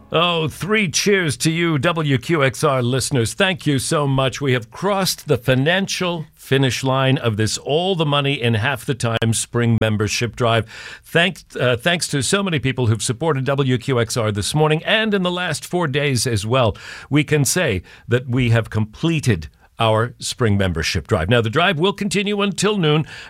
Oh, three cheers to you, WQXR listeners. Thank you so much. We have crossed the financial finish line of this All the Money in Half the Time spring membership drive. Thanks to so many people who've supported WQXR this morning and in the last 4 days as well. We can say that we have completed our spring membership drive. Now, the drive will continue until noon.